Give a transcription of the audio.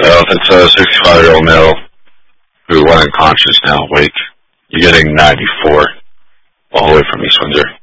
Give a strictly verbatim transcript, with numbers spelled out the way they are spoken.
So if it's a sixty-five-year-old male who went unconscious now awake, you're getting ninety-four all the way from East Windsor.